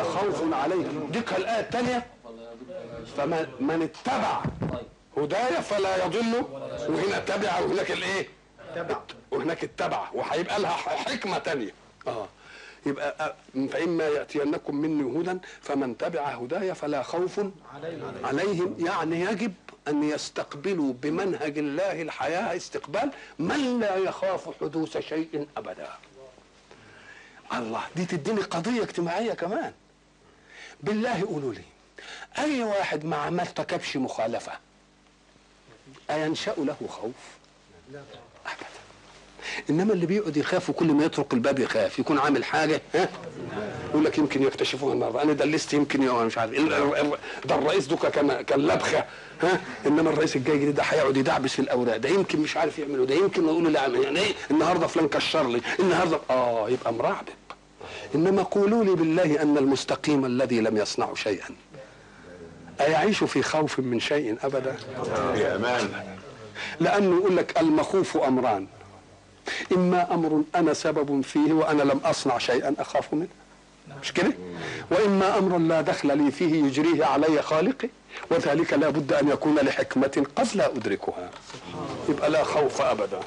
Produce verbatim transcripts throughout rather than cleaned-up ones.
خوف عليهم. ديك الآية الثانية فمن من اتبع هدايا فلا يضل، وهنا اتبع وهناك الايه؟ وهناك اتبع، وهيبقى لها حكمة تانية. اه يبقى فإما يأتينكم مني هدى فمن تبع هدايا فلا خوف عليهم، يعني يجب أن يستقبلوا بمنهج الله الحياة استقبال من لا يخاف حدوث شيء أبدا. الله، دي تديني قضية اجتماعية كمان. بالله قولوا لي، أي واحد مع ما ارتكبش مخالفة أينشأ له خوف؟ لا أبدا. إنما اللي بيقعد يخاف وكل ما يطرق الباب يخاف، يكون عامل حاجة ها يقول لك يمكن يكتشفوها النهارده، أنا دلست يمكن يوم مش عارف ده الرئيس دوكا كان كان لبخة ها، إنما الرئيس الجاي جديد ده هيقعد يدعبس في الأوراق، ده يمكن مش عارف يعمله، ده يمكن يقول له لا يعني إيه النهارده فلان كشر لي النهارده، آه يبقى مرعبب. إنما قولوا لي بالله أن المستقيم الذي لم يصنع شيئا أيعيش في خوف من شيء أبدا؟ يا أمان. لأنه يقول لك المخوف أمران، إما أمر أنا سبب فيه وأنا لم أصنع شيئا أخاف منه، مش كده؟ وإما أمر لا دخل لي فيه يجريه علي خالقي، وذلك لا بد أن يكون لحكمة قد لا أدركها، يبقى لا خوف أبدا.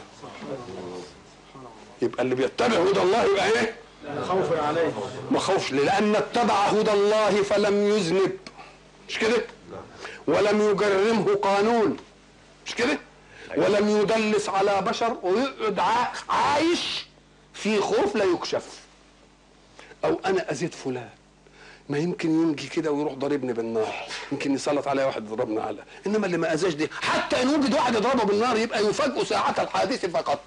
يبقى اللي بيتبع هدى الله يبقى إيه؟ خوف عليه، ما خوفش، لأن اتبع هدى الله فلم يذنب، مش كده؟ ولم يجرمه قانون، مش كده؟ ولم يدلس على بشر ويقعد عايش في خوف لا يكشف. او انا اذيت فلان، ما يمكن ينجي كده ويروح ضربني بالنار، يمكن يسلط علي واحد يضربني على، انما اللي ما اذاش دي حتى ان وجد واحد يضربه بالنار يبقى يفاجئ ساعة الحادث فقط،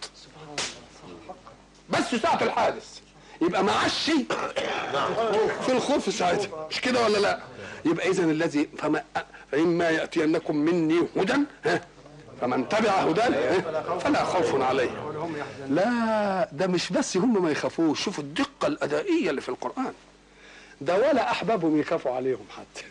بس ساعة الحادث يبقى ما عاش شيء في الخوف ساعتها، مش كده ولا لا؟ يبقى اذا الذي فما فإما يأتينكم مني هدى ها فمن تبع هداي فلا خوف عليه. لا ده مش بس هم ما يخافوش، شوفوا الدقة الأدائية اللي في القرآن، ده ولا أحبابهم يخافوا عليهم حتى،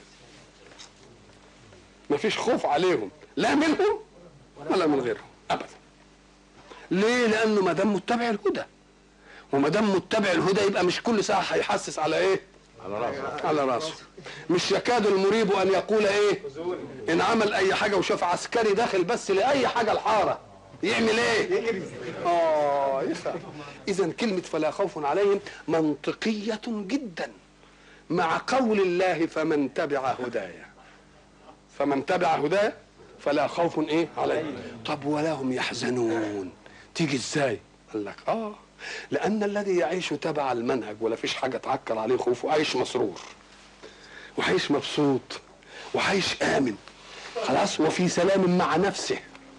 ما فيش خوف عليهم لا منهم ولا من غيرهم أبدا. ليه؟ لأنه ما دام متبع الهدى، وما دام متبع الهدى يبقى مش كل ساعة هيحسس على إيه؟ على راسه على راسه. مش يكاد المريب ان يقول ايه ان عمل اي حاجه وشاف عسكري داخل بس لاي حاجه الحاره يعمل ايه؟ اه يخاف. اذا كلمه فلا خوف عليهم منطقيه جدا مع قول الله فمن تبع هدايا، فمن تبع هدايا فلا خوف ايه عليهم. طب ولا هم يحزنون، تيجي ازاي؟ قال لك اه لأن الذي يعيش تبع المنهج ولا فيش حاجة تعكر عليه خوف وعايش مسرور وعايش مبسوط وعايش آمن خلاص وفي سلام مع نفسه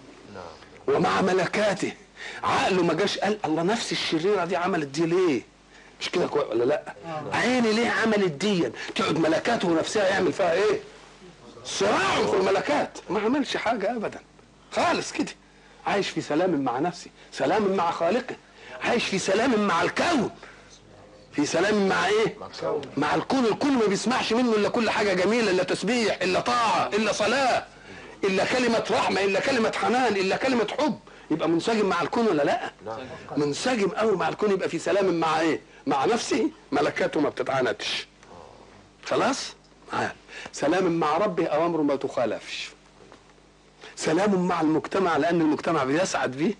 ومع ملكاته، عقله ما جاش قال الله نفس الشريرة دي عملت دي ليه؟ مش كده ولا لا؟ عيني ليه عملت دي؟ تقعد ملكاته ونفسها يعمل فيها ايه؟ صراع في الملكات، ما عملش حاجة أبدا خالص كده، عايش في سلام مع نفسه، سلام مع خالقه، عايش في سلام مع الكون، في سلام مع ايه؟ مع الكون. الكون ما بيسمعش منه الا كل حاجه جميله، الا تسبيح، الا طاعه، الا صلاه، الا كلمه رحمه، الا كلمه حنان، الا كلمه حب. يبقى منسجم مع الكون ولا لا؟ منسجم قوي مع الكون، يبقى في سلام مع ايه؟ مع نفسه، ملكاته ما بتتعاندش خلاص. معاه سلام مع ربه، اوامره ما تخالفش. سلام مع المجتمع لان المجتمع بيسعد بيه،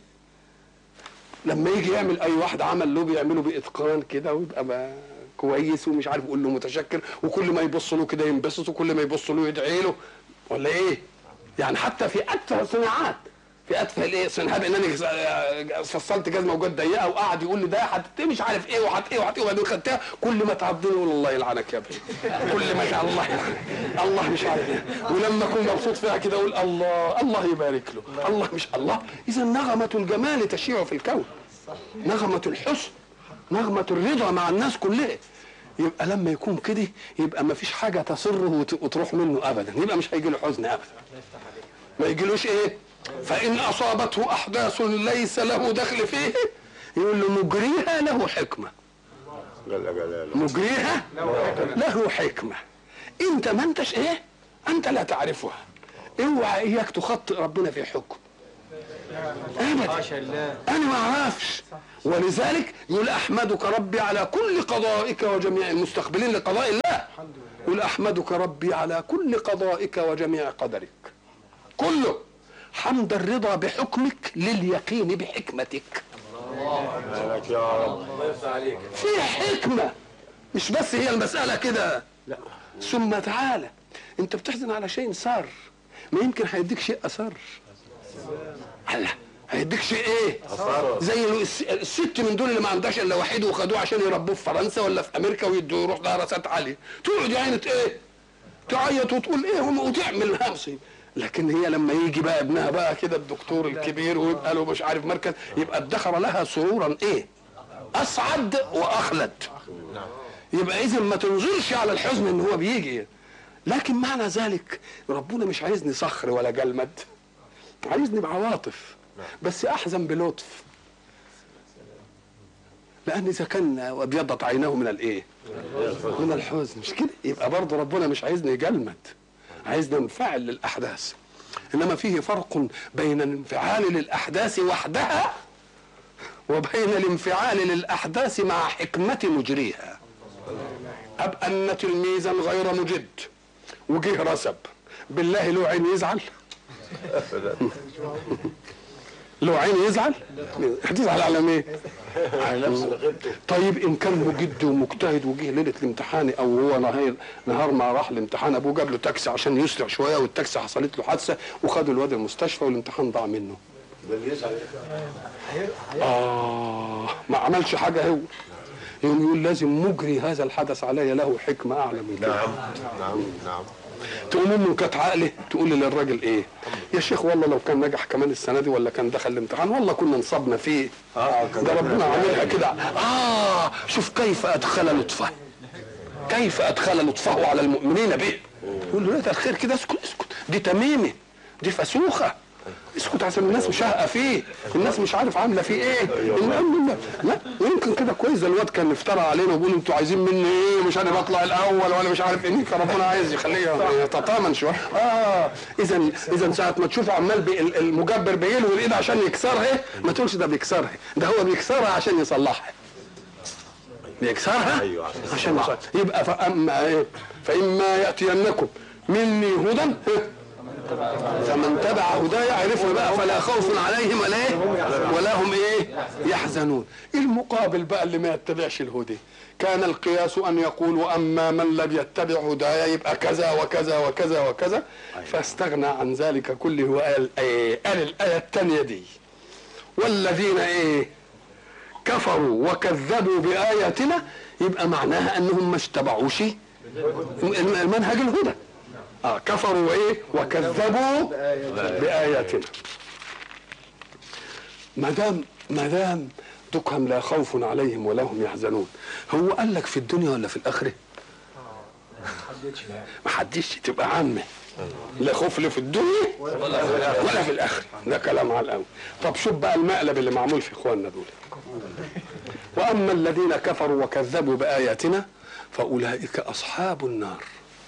لما يجي يعمل اي واحد عمل له بيعمله باتقان كده ويبقى كويس ومش عارف يقول له متشكر، وكل ما يبص له كده ينبسط، وكل ما يبص له يدعي له ولا ايه؟ يعني حتى في اتفه الصناعات، في اتفه الايه صناعات، انني فصلت جزمه وجت ضيقه وقعد يقول لي ده حتى مش عارف ايه وحط ايه وحط ايه وبعدين خدتها، كل ما تعضني يقول الله يلعنك يا ابني، كل ما شاء الله يلعنك الله مش عارف ايه، ولما اكون مبسوط فيها كده اقول الله الله يبارك له الله مش الله. اذا نغمه الجمال تشيع في الكون، نغمه الحسن، نغمه الرضا مع الناس كلها. يبقى لما يكون كده يبقى ما فيش حاجه تسره وتروح منه ابدا، يبقى مش هيجي له حزن ابدا، ما يجيلوش ايه؟ فإن أصابته أحداث ليس له دخل فيه يقول له مجريها له حكمة، مجريها له حكمة، انت ما انتش ايه؟ انت لا تعرفها، اوعى اياك تخطئ ربنا في حكم، ابدا انا ما اعرفش. ولذلك يقول احمدك ربي على كل قضائك وجميع المستقبلين لقضاء الله. يقول احمدك ربي على كل قضائك وجميع قدرك كله، حمد الرضا بحكمك لليقين بحكمتك. مالك يا رب. في حكمة، مش بس هي المسألة كده. لا. ثم تعالى انت بتحزن على شيء صار، ما يمكن هيديك شيء اثر. الله، هيديك شيء ايه؟ أثار. زي الست من دول اللي ما عندهاش الا وحيد وخدوه عشان يربوه في فرنسا ولا في امريكا ويدوا يروح دراسات عاليه، تقعد يا عينة ايه؟ تعيط وتقول ايه هم وتعمل همسي. لكن هي لما يجي بقى ابنها بقى كده الدكتور الكبير ويبقى له مش عارف مركز، يبقى ادخر لها سرورا ايه؟ اسعد واخلد. يبقى اذا ما تنظرش على الحزن ان هو بيجي، لكن معنى ذلك ربنا مش عايزني صخر ولا جلمد، عايزني بعواطف، بس احزن بلطف. لان اذا كان ابيضت عيناه من الايه؟ من الحزن، مش كده؟ يبقى برضه ربنا مش عايزني جلمد، عايزنا ننفعل للاحداث. انما فيه فرق بين الانفعال للاحداث وحدها وبين الانفعال للاحداث مع حكمة مجريها. ابقى ان تلميذا غير مجد وجه رسب، بالله له عين يزعل؟ له عين يزعل؟ هتزعل على مين؟ على نفسه. طيب ان كان مجد ومجتهد وجه ليله الامتحان او هو نهار نهار ما راح الامتحان، ابوه جاب له تاكسي عشان يسرع شويه والتاكسي حصلت له حادثه وخدوا الواد المستشفى والامتحان ضاع منه، ده اللي يزعل. اه ما عملش حاجه هو، يقوم يقول لازم مجري هذا الحدث علي له حكمه اعلى من كده. نعم نعم نعم. تقوم امه كانت عقله تقول للراجل ايه؟ يا شيخ والله لو كان نجح كمان السنه دي ولا كان دخل الامتحان والله كنا نصبنا فيه. اه ده ربنا عاملها كده. اه شوف كيف ادخل لطفه، كيف ادخل لطفه على المؤمنين به. يقول له لا ده الخير كده، اسكت اسكت، دي تميمه، دي فسوخه، اسكت عشان الناس مشهقه فيه، الناس مش عارف عامله فيه ايه. لا لا يمكن كده كويس، ده الواد كان افترى علينا وبيقول انتوا عايزين مني ايه، مش انا بطلع الاول ولا مش عارف ايه، كان ربنا عايز يخليه يتطامن شويه. اه اذا اذا ساعه ما تشوفه عمال المجبر بيلوي الايد عشان يكسرها، ما تقولش ده بيكسرها، ده هو بيكسرها عشان يصلحها، بيكسرها عشان يصلحها. يبقى فاما ايه؟ فاما ياتينكم مني هدى فمن تبع هداي عرفنا بقى فلا خوف عليهم ولا ايه ولا هم ايه يحزنون. المقابل بقى اللي ما يتبعش الهدى، كان القياس ان يقول واما من لم يتبع هدايا يبقى كذا وكذا وكذا وكذا، فاستغنى عن ذلك كله وقال ايه؟ قال الايه الثانيه دي والذين ايه كفروا وكذبوا باياتنا، يبقى معناها انهم ما اتبعوش المنهج الهدى. اه كفروا وايه وكذبوا باياتنا. ما دام ما دام دكهم لا خوف عليهم ولا هم يحزنون، هو قال لك في الدنيا ولا في الاخره؟ ما حدش تبقى عامه، لا خوف لا في الدنيا ولا في الاخره، ده كلام على الاول. طب شوف بقى المقلب اللي معمول في اخواننا دول، واما الذين كفروا وكذبوا باياتنا فاولئك اصحاب النار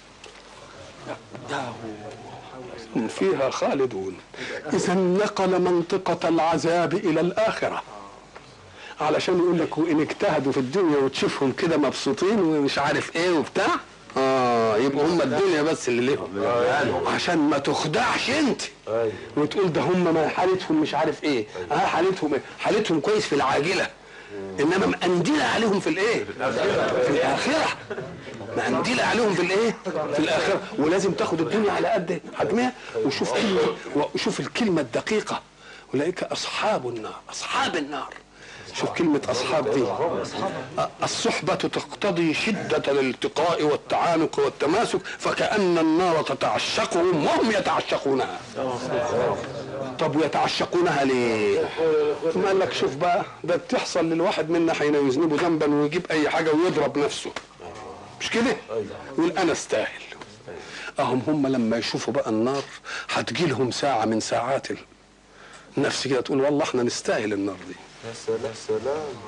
هم فيها خالدون. اذا نقل منطقة العذاب الى الاخرة علشان يقول لك وان اجتهدوا في الدنيا وتشوفهم كده مبسوطين ومش عارف ايه وبتاع، اه يبقوا هم الدنيا بس اللي لهم، عشان ما تخدعش انت وتقول ده هم ما حالتهم مش عارف ايه. اه حالتهم ايه؟ حالتهم كويس في العاجلة، انما مقندلة عليهم في الايه؟ في الاخرة. مقندلة عليهم في الايه؟ في الاخرة. ولازم تاخد الدنيا على قد حجمها وشوف كلمة وشوف الكلمة الدقيقة، اولئك اصحاب النار. اصحاب النار، شوف كلمة اصحاب دي، الصحبة تقتضي شدة الالتقاء والتعانق والتماسك، فكأن النار تتعشقهم وهم يتعشقونها. طب ويتعشقونها ليه؟ ثم قال لك شوف بقى، ده بتحصل للواحد منا حين يذنب ذنبا ويجيب اي حاجه ويضرب نفسه، مش كده؟ يقول انا استاهل. اهم هم لما يشوفوا بقى النار هتجي لهم ساعه من ساعات النفس كده تقول والله احنا نستاهل النار دي. يا سلام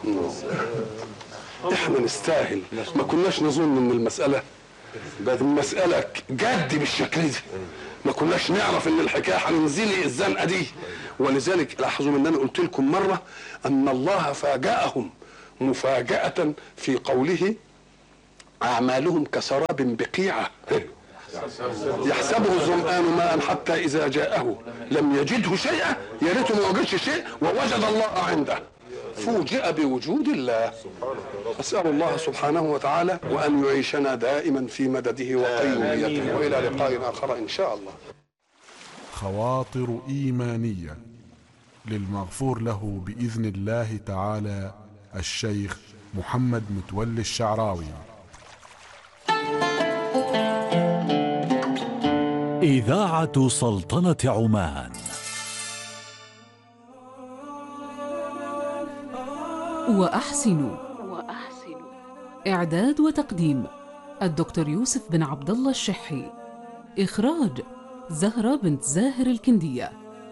سلام، احنا نستاهل، ما كناش نظن ان المساله المساله جد بالشكل ده، ما كناش نعرف ان الحكايه هننزلي الزنقه دي. ولذلك لاحظوا ان انا قلت لكم مره ان الله فاجأهم مفاجأة في قوله اعمالهم كسراب بقيعه يحسبه الظمآن ماء حتى إذا جاءه لم يجده شيئا، يا ريته ما وجدش شيء ووجد الله عنده، فوجئ بوجود الله. أسأل الله سبحانه وتعالى وأن يعيشنا دائما في مدده وقيوميته، وإلى لقاء آخر إن شاء الله. خواطر إيمانية للمغفور له بإذن الله تعالى الشيخ محمد متولي الشعراوي. إذاعة سلطنة عمان. وأحسنوا إعداد وتقديم الدكتور يوسف بن عبد الله الشحي. إخراج زهرة بنت زاهر الكندية.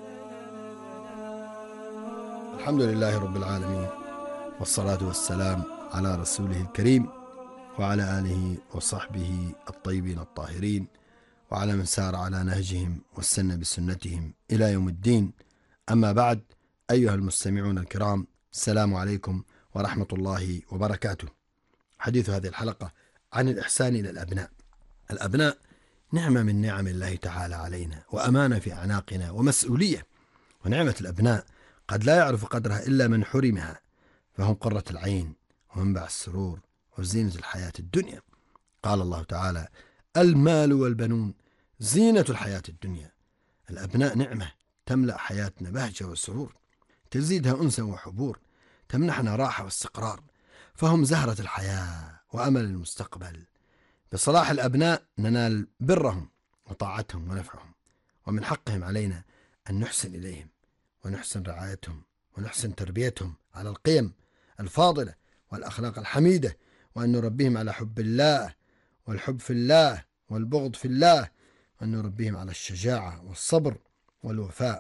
الحمد لله رب العالمين، والصلاة والسلام على رسوله الكريم وعلى آله وصحبه الطيبين الطاهرين، وعلى من سار على نهجهم واستنى بسنتهم إلى يوم الدين. أما بعد، أيها المستمعون الكرام، السلام عليكم ورحمة الله وبركاته. حديث هذه الحلقة عن الإحسان إلى الأبناء. الأبناء نعمة من نعم الله تعالى علينا، وأمانة في أعناقنا، ومسؤولية. ونعمة الأبناء قد لا يعرف قدرها إلا من حرمها، فهم قرة العين ومنبع السرور وزينة الحياة الدنيا. قال الله تعالى: المال والبنون زينة الحياة الدنيا. الأبناء نعمة تملأ حياتنا بهجة وسرور، تزيدها أنسا وحبور، تمنحنا راحة واستقرار، فهم زهرة الحياة وأمل المستقبل. بصلاح الأبناء ننال برهم وطاعتهم ونفعهم، ومن حقهم علينا أن نحسن إليهم ونحسن رعايتهم ونحسن تربيتهم على القيم الفاضلة والأخلاق الحميدة، وأن نربيهم على حب الله والحب في الله والبغض في الله، وأن نربيهم على الشجاعة والصبر والوفاء،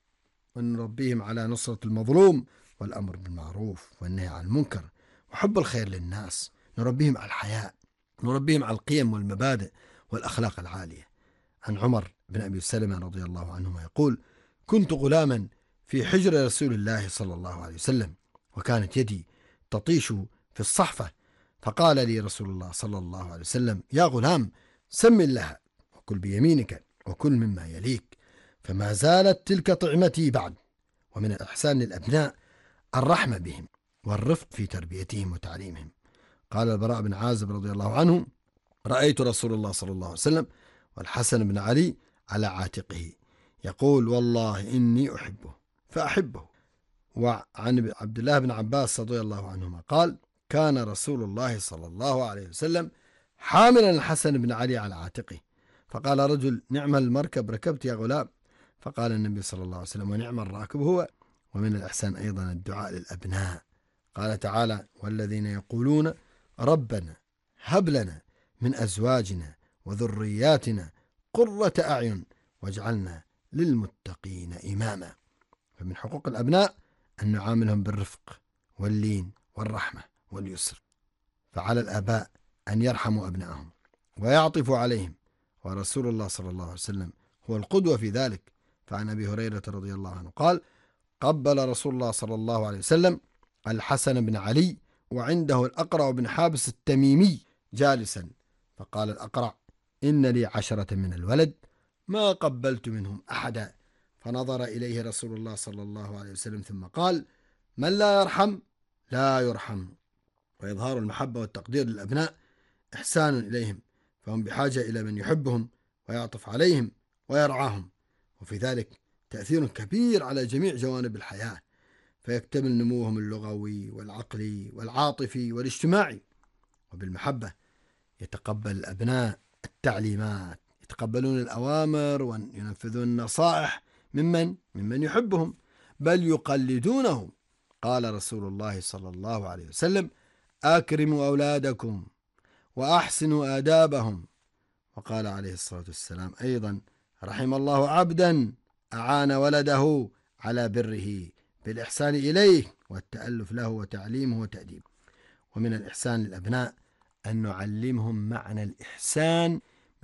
وأن نربيهم على نصرة المظلوم والأمر بالمعروف والنهي عن المنكر وحب الخير للناس. نربيهم على الحياء، نربيهم على القيم والمبادئ والأخلاق العالية. عن عمر بن أبي سلمة رضي الله عنهما يقول: كنت غلاما في حجر رسول الله صلى الله عليه وسلم، وكانت يدي تطيش في الصحفة، فقال لي رسول الله صلى الله عليه وسلم: يا غلام، سم الله وكل بيمينك وكل مما يليك. فما زالت تلك طعمتي بعد. ومن الإحسان للأبناء الرحمة بهم والرفق في تربيتهم وتعليمهم. قال البراء بن عازب رضي الله عنه: رأيت رسول الله صلى الله عليه وسلم والحسن بن علي على عاتقه يقول: والله إني أحبه فأحبه. وعن عبد الله بن عباس رضي الله عنهما قال: كان رسول الله صلى الله عليه وسلم حاملا الحسن بن علي على عاتقه، فقال رجل: نعم المركب ركبت يا غلام. فقال النبي صلى الله عليه وسلم: ونعم الراكب هو. ومن الإحسان أيضا الدعاء للأبناء. قال تعالى: والذين يقولون ربنا هب لنا من أزواجنا وذرياتنا قرة أعين واجعلنا للمتقين إماما. فمن حقوق الأبناء أن نعاملهم بالرفق واللين والرحمة واليسر، فعلى الآباء أن يرحموا أبنائهم ويعطفوا عليهم، ورسول الله صلى الله عليه وسلم هو القدوة في ذلك. فعن أبي هريرة رضي الله عنه قال: قبل رسول الله صلى الله عليه وسلم الحسن بن علي وعنده الأقرع بن حابس التميمي جالسا، فقال الأقرع: إن لي عشرة من الولد ما قبلت منهم أحدا. فنظر إليه رسول الله صلى الله عليه وسلم ثم قال: من لا يرحم لا يرحم. وإظهار المحبة والتقدير للأبناء إحسان إليهم، فهم بحاجة إلى من يحبهم ويعطف عليهم ويرعاهم، وفي ذلك تأثير كبير على جميع جوانب الحياة، فيكتمل نموهم اللغوي والعقلي والعاطفي والاجتماعي. وبالمحبة يتقبل الأبناء التعليمات، يتقبلون الأوامر وينفذون النصائح ممن ممن يحبهم، بل يقلدونه. قال رسول الله صلى الله عليه وسلم: أكرموا أولادكم وأحسنوا آدابهم. وقال عليه الصلاة والسلام أيضا: رحم الله عبدا أعان ولده على بره بالإحسان إليه والتألف له وتعليمه وتأديبه. ومن الإحسان للأبناء أن نعلمهم معنى الإحسان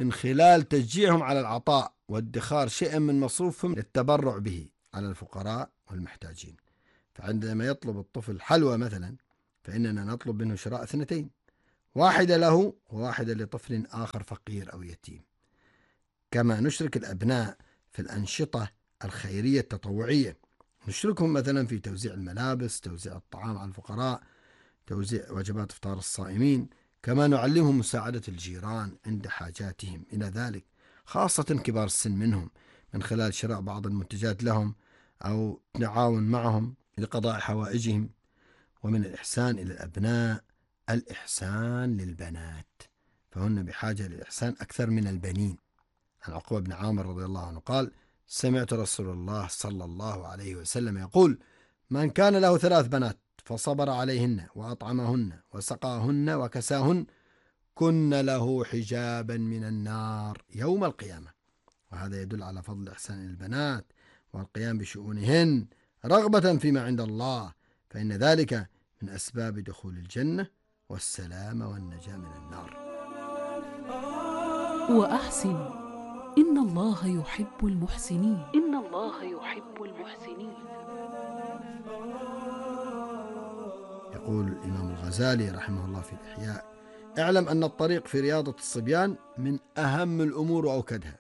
من خلال تشجيعهم على العطاء وادخار شيء من مصروفهم للتبرع به على الفقراء والمحتاجين. فعندما يطلب الطفل حلوى مثلا فإننا نطلب منه شراء اثنتين، واحدة له وواحدة لطفل آخر فقير أو يتيم. كما نشرك الأبناء في الأنشطة الخيرية التطوعية، نشركهم مثلا في توزيع الملابس، توزيع الطعام على الفقراء، توزيع وجبات إفطار الصائمين. كما نعلمهم مساعدة الجيران عند حاجاتهم إلى ذلك، خاصة كبار السن منهم، من خلال شراء بعض المنتجات لهم أو نعاون معهم لقضاء حوائجهم. ومن الإحسان إلى الأبناء الإحسان للبنات، فهن بحاجة للإحسان أكثر من البنين. عن عقبة بن عامر رضي الله عنه قال: سمعت رسول الله صلى الله عليه وسلم يقول: من كان له ثلاث بنات فصبر عليهن وأطعمهن وسقاهن وكساهن كن له حجابا من النار يوم القيامة. وهذا يدل على فضل الإحسان إلى البنات والقيام بشؤونهن رغبة فيما عند الله، فإن ذلك من أسباب دخول الجنة والسلام والنجاة من النار. وأحسن إن الله يحب المحسنين. إن الله يحب المحسنين. يقول الإمام الغزالي رحمه الله في الإحياء: اعلم أن الطريق في رياضة الصبيان من أهم الأمور وأوكدها،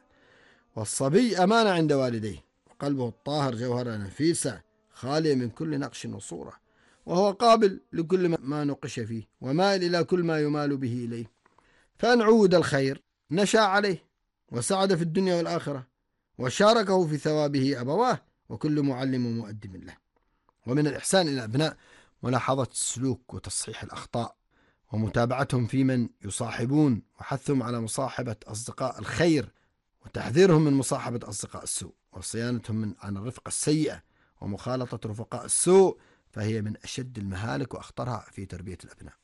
والصبي أمانة عند والديه، وقلبه الطاهر جوهرة نفيسة خالية من كل نقش وصورة، وهو قابل لكل ما نقش فيه ومائل إلى كل ما يمال به إليه، فإن عود الخير نشأ عليه وسعد في الدنيا والآخرة، وشاركه في ثوابه أبواه وكل معلم ومؤدب له. ومن الإحسان إلى الأبناء ملاحظة السلوك وتصحيح الأخطاء ومتابعتهم في من يصاحبون، وحثهم على مصاحبة أصدقاء الخير وتحذيرهم من مصاحبة أصدقاء السوء، وصيانتهم من عن الرفقة السيئة ومخالطة رفقاء السوء، فهي من أشد المهالك وأخطرها في تربية الأبناء.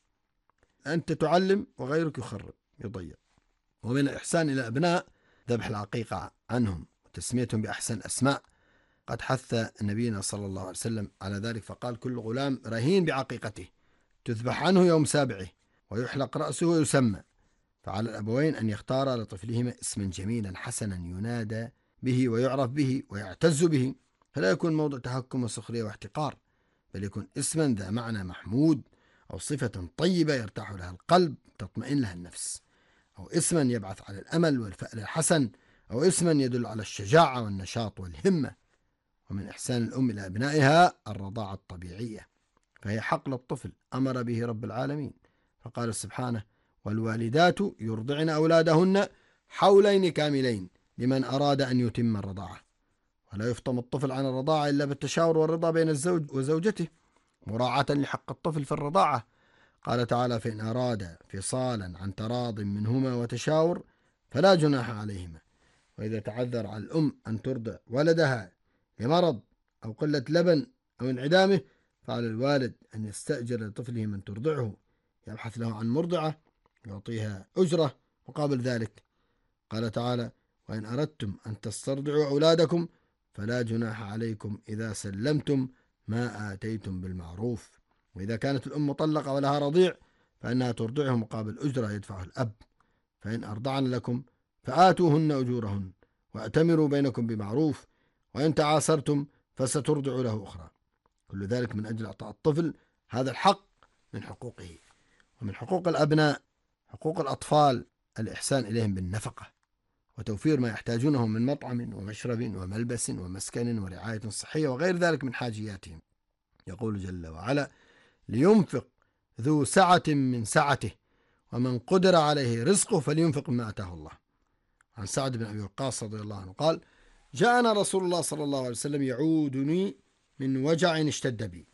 أنت تعلم وغيرك يخرب يضيع. ومن الإحسان إلى الأبناء ذبح العقيقة عنهم وتسميتهم بأحسن أسماء. قد حث نبينا صلى الله عليه وسلم على ذلك فقال: كل غلام رهين بعقيقته تذبح عنه يوم سابعه ويحلق رأسه ويسمى. فعلى الأبوين أن يختارا لطفلهما اسما جميلا حسنا ينادى به ويعرف به ويعتز به، فلا يكون موضع تهكم وسخرية واحتقار، بل يكون اسما ذا معنى محمود، أو صفة طيبة يرتاح لها القلب تطمئن لها النفس، أو اسما يبعث على الأمل والفأل الحسن، أو اسما يدل على الشجاعة والنشاط والهمة. ومن إحسان الأم إلى أبنائها الرضاعة الطبيعية، فهي حق للطفل أمر به رب العالمين، فقال سبحانه: والوالدات يرضعن أولادهن حولين كاملين لمن أراد أن يتم الرضاعة. ولا يفطم الطفل عن الرضاعة إلا بالتشاور والرضا بين الزوج وزوجته مراعاة لحق الطفل في الرضاعة. قال تعالى: فإن أراد فصالا عن تراض منهما وتشاور فلا جناح عليهما. وإذا تعذر على الأم أن ترضع ولدها لمرض أو قلة لبن أو انعدامه، فعلى الوالد أن يستأجر لطفله من ترضعه، يبحث له عن مرضعة يعطيها أجرة مقابل ذلك. قال تعالى: وإن أردتم أن تسترضعوا أولادكم فلا جناح عليكم إذا سلمتم ما آتيتم بالمعروف. وإذا كانت الأم مطلقة ولها رضيع فإنها ترضعه مقابل أجرة يدفعه الأب. فإن أرضعن لكم فآتوهن أجورهن وأتمروا بينكم بمعروف، وإن تعاسرتم فسترضع له أخرى. كل ذلك من أجل إعطاء الطفل هذا الحق من حقوقه. ومن حقوق الأبناء حقوق الأطفال الإحسان إليهم بالنفقة وتوفير ما يحتاجونه من مطعم ومشرب وملبس ومسكن ورعاية صحية وغير ذلك من حاجياتهم. يقول جل وعلا: لينفق ذو سعة من سعته ومن قدر عليه رزقه فلينفق مما آتاه الله. عن سعد بن أبي وقاص رضي الله عنه قال: جاءنا رسول الله صلى الله عليه وسلم يعودني من وجع اشتد بي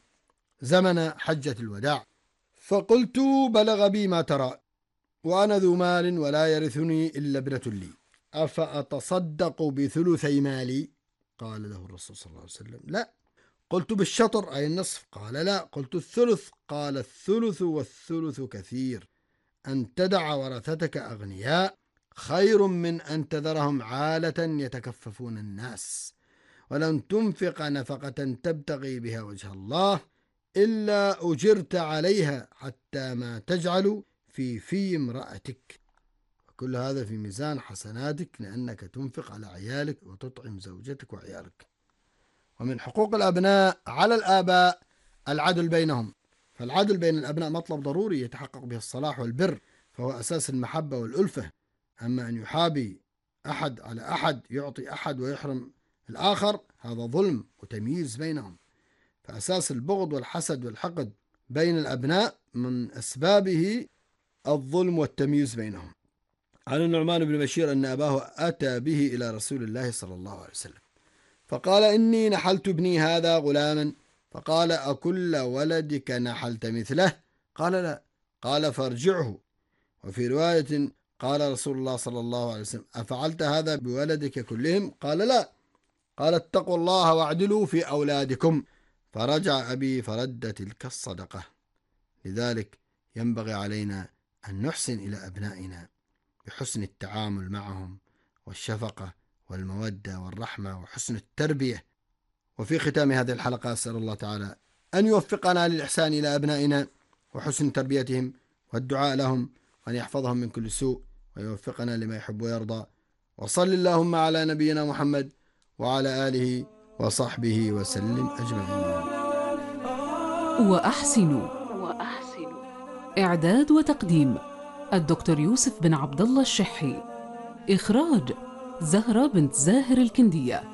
زمن حجة الوداع، فقلت: بلغ بي ما ترى، وأنا ذو مال ولا يرثني إلا ابنة لي، أفأتصدق بثلثي مالي؟ قال له الرسول صلى الله عليه وسلم: لا. قلت: بالشطر أي النصف؟ قال: لا. قلت: الثلث؟ قال: الثلث والثلث كثير، أن تدع ورثتك أغنياء خير من أن تذرهم عالة يتكففون الناس، ولن تنفق نفقة تبتغي بها وجه الله إلا أجرت عليها حتى ما تجعل في في امرأتك. كل هذا في ميزان حسناتك لأنك تنفق على عيالك وتطعم زوجتك وعيالك. ومن حقوق الأبناء على الآباء العدل بينهم، فالعدل بين الأبناء مطلب ضروري يتحقق به الصلاح والبر، فهو أساس المحبة والألفة. أما أن يحابي أحد على أحد، يعطي أحد ويحرم الآخر، هذا ظلم وتمييز بينهم. فأساس البغض والحسد والحقد بين الأبناء من أسبابه الظلم والتمييز بينهم. عن النعمان بن بشير أن أباه أتى به إلى رسول الله صلى الله عليه وسلم فقال: إني نحلت ابني هذا غلاما. فقال: أكل ولدك نحلت مثله؟ قال: لا. قال: فارجعه. وفي رواية قال رسول الله صلى الله عليه وسلم: أفعلت هذا بولدك كلهم؟ قال: لا. قال: اتقوا الله واعدلوا في أولادكم. فرجع أبي فرد تلك الصدقة. لذلك ينبغي علينا أن نحسن إلى أبنائنا بحسن التعامل معهم والشفقة والمودة والرحمة وحسن التربية. وفي ختام هذه الحلقة أسأل الله تعالى أن يوفقنا للإحسان إلى أبنائنا وحسن تربيتهم والدعاء لهم، وأن يحفظهم من كل سوء ويوفقنا لما يحب ويرضى. وصل اللهم على نبينا محمد وعلى آله وصحبه وسلم أجمعين. وأحسنوا. إعداد وتقديم الدكتور يوسف بن عبد الله الشحي. إخراج زهرة بنت زاهر الكندية.